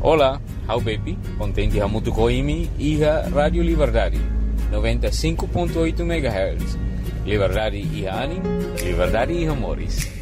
Hola, how baby, contenti hamutu koimi iha Radio Liberdade, 95.8 MHz. Liberdade iha anim, liberdade iha moris.